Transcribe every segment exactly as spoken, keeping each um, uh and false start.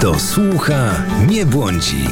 Kto słucha, nie błądzi.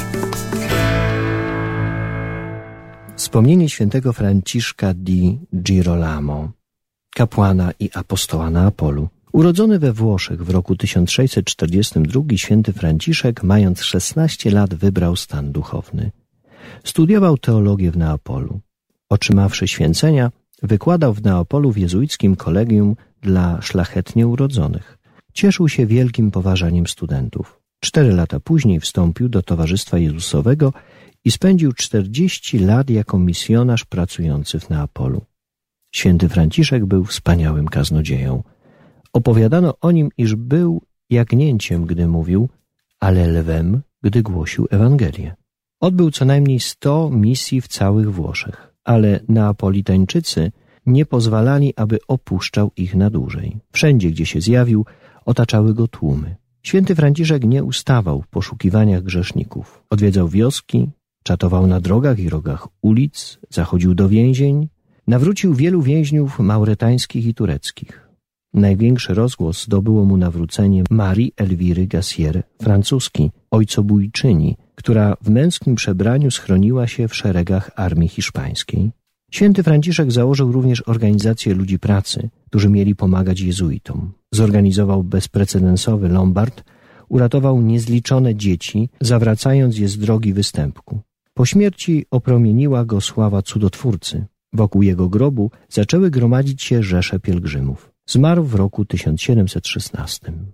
Wspomnienie świętego Franciszka di Girolamo, kapłana i apostoła Neapolu. Urodzony we Włoszech w roku tysiąc sześćset czterdziestym drugim, święty Franciszek, mając szesnaście lat, wybrał stan duchowny. Studiował teologię w Neapolu. Otrzymawszy święcenia, wykładał w Neapolu w jezuickim kolegium dla szlachetnie urodzonych. Cieszył się wielkim poważaniem studentów. Cztery lata później wstąpił do Towarzystwa Jezusowego i spędził czterdzieści lat jako misjonarz pracujący w Neapolu. Święty Franciszek był wspaniałym kaznodzieją. Opowiadano o nim, iż był jagnięciem, gdy mówił, ale lwem, gdy głosił Ewangelię. Odbył co najmniej sto misji w całych Włoszech, ale Neapolitańczycy nie pozwalali, aby opuszczał ich na dłużej. Wszędzie, gdzie się zjawił, otaczały go tłumy. Święty Franciszek nie ustawał w poszukiwaniach grzeszników. Odwiedzał wioski, czatował na drogach i rogach ulic, zachodził do więzień, nawrócił wielu więźniów mauretańskich i tureckich. Największy rozgłos zdobyło mu nawrócenie Marii Elwiry Gassier, francuski, ojcobójczyni, która w męskim przebraniu schroniła się w szeregach armii hiszpańskiej. Święty Franciszek założył również organizację ludzi pracy, którzy mieli pomagać jezuitom. Zorganizował bezprecedensowy lombard, uratował niezliczone dzieci, zawracając je z drogi występku. Po śmierci opromieniła go sława cudotwórcy. Wokół jego grobu zaczęły gromadzić się rzesze pielgrzymów. Zmarł w roku tysiąc siedemset szesnastym.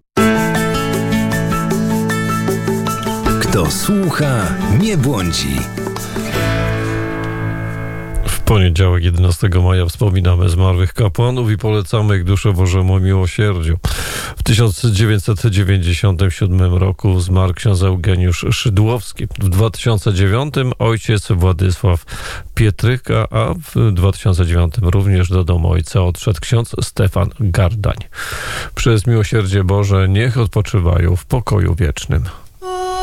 Kto słucha, nie błądzi. W poniedziałek jedenastego maja wspominamy zmarłych kapłanów i polecamy ich duszę Bożemu miłosierdziu. W tysiąc dziewięćset dziewięćdziesiątym siódmym roku zmarł ksiądz Eugeniusz Szydłowski. W dwa tysiące dziewiątym ojciec Władysław Pietryka, a w dwa tysiące dziewiątym również do domu ojca odszedł ksiądz Stefan Gardań. Przez miłosierdzie Boże niech odpoczywają w pokoju wiecznym.